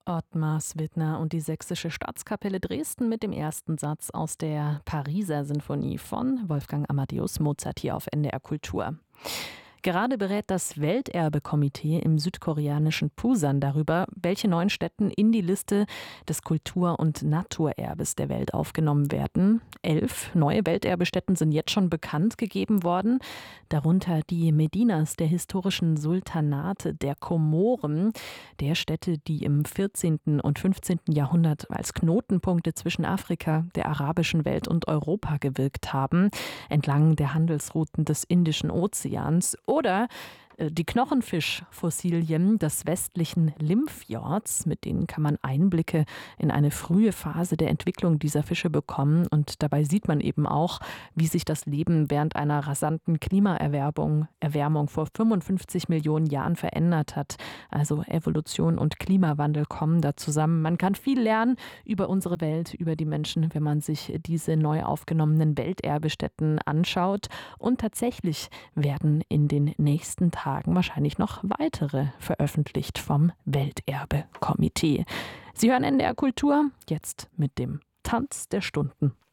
Ottmar Swittner und die Sächsische Staatskapelle Dresden mit dem ersten Satz aus der Pariser Sinfonie von Wolfgang Amadeus Mozart hier auf NDR Kultur. Gerade berät das Welterbekomitee im südkoreanischen Pusan darüber, welche 9 Stätten in die Liste des Kultur- und Naturerbes der Welt aufgenommen werden. 11 neue Welterbestätten sind jetzt schon bekannt gegeben worden, darunter die Medinas der historischen Sultanate der Komoren, der Städte, die im 14. und 15. Jahrhundert als Knotenpunkte zwischen Afrika, der arabischen Welt und Europa gewirkt haben, entlang der Handelsrouten des Indischen Ozeans. Oder die Knochenfischfossilien des westlichen Limfjords, mit denen kann man Einblicke in eine frühe Phase der Entwicklung dieser Fische bekommen. Und dabei sieht man eben auch, wie sich das Leben während einer rasanten Klimaerwärmung vor 55 Millionen Jahren verändert hat. Also Evolution und Klimawandel kommen da zusammen. Man kann viel lernen über unsere Welt, über die Menschen, wenn man sich diese neu aufgenommenen Welterbestätten anschaut. Und tatsächlich werden in den nächsten Tagen wahrscheinlich noch weitere veröffentlicht vom Welterbekomitee. Sie hören NDR Kultur, jetzt mit dem Tanz der Stunden.